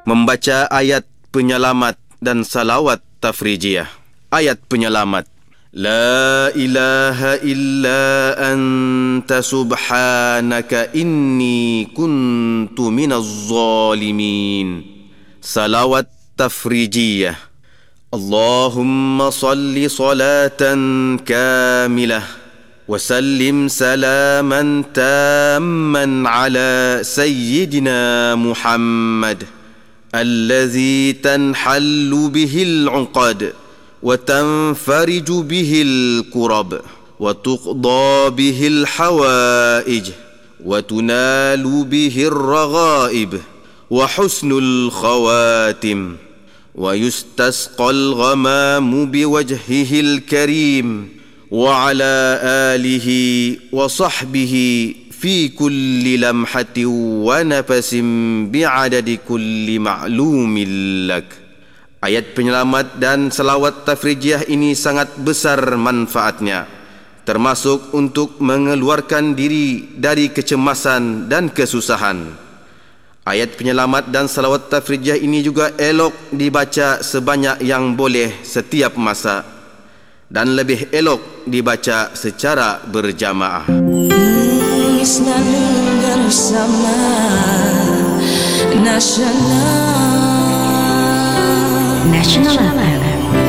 membaca ayat penyelamat dan salawat tafrijiyah. Ayat penyelamat. La ilaha illa anta subhanaka inni kuntu minaz zalimin. Salawat tafrijiyah. Allahumma salli salatan kamilah wa sallim salaman tamman ala sayyidina Muhammad alladhi tanhallu bihil uqad wa tanfariju bihil kurab wa tuqda bihil hawaij wa tunalu bihir raghaib wa husnul khawatim wa yustasqal ghamamu biwajhihil karim wa ala alihi wa sahbihi fi kulli lamhatin wa nafasin bi'adadi kulli ma'lumin lak. Ayat penyelamat dan salawat tafrijiyah ini sangat besar manfaatnya, termasuk untuk mengeluarkan diri dari kecemasan dan kesusahan. Ayat penyelamat dan salawat tafrijiyah ini juga elok dibaca sebanyak yang boleh setiap masa, dan lebih elok dibaca secara berjamaah. Bersama Nasional FM.